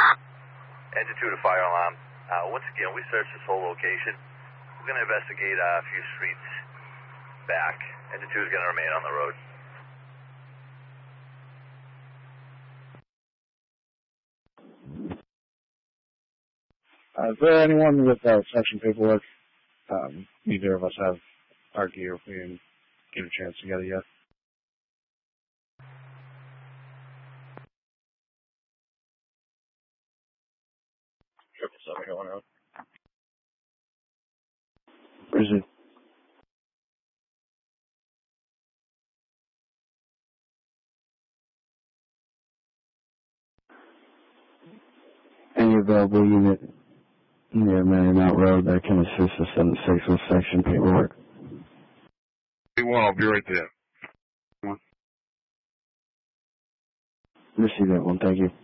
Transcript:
Engine 2 to fire alarm. Once again, we searched this whole location. We're going to investigate a few streets back. Engine 2 is going to remain on the road. Is there anyone with section paperwork? Neither of us have our gear if we didn't get a chance to get it yet. 777 going out. Where is it? Any available unit near Marymount Road that can assist the 76 with section paperwork? 1, I'll be right there. Receive that one, thank you.